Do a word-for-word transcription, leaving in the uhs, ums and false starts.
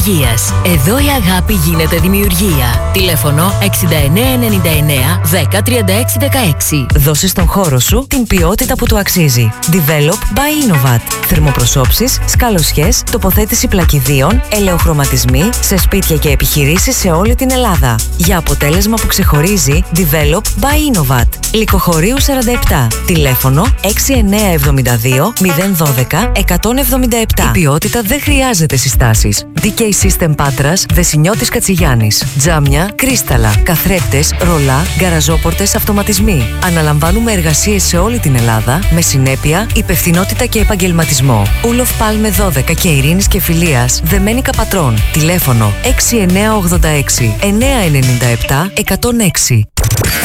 δημιουργίας. Εδώ η αγάπη γίνεται δημιουργία. Τηλέφωνο εξήντα εννέα ενενήντα εννέα δέκα τριάντα έξι δεκαέξι. Δώσε στον χώρο σου την ποιότητα που του αξίζει. Develop by Innovat. Θερμοπροσώψεις, σκαλωσιές, τοποθέτηση πλακιδίων, ελαιοχρωματισμοί σε σπίτια και επιχειρήσεις σε όλη την Ελλάδα. Για αποτέλεσμα που ξεχωρίζει, Develop by Innovat. Λυκοχωρίου σαράντα επτά. Τηλέφωνο έξι εννέα εβδομήντα δύο μηδέν δώδεκα εκατόν εβδομήντα επτά. Η ποιότητα δεν χρειάζεται συστάσεις. ντι κέι System Πάτρας, Δεσινιώτης Κατσιγιάννης. Τζάμια, κρίσταλα, καθρέπτες, ρολά, γκαραζόπορτες, αυτοματισμοί. Αναλαμβάνουμε εργασίες σε όλη την Ελλάδα με συνέπεια, υπευθυνότητα και επαγγελματισμό. Ούλοφ Πάλμε δώδεκα και Ειρήνης και Φιλίας, Δεμένικα Πατρών. Τηλέφωνο έξι εννέα ογδόντα έξι εννέα ενενήντα επτά εκατόν έξι.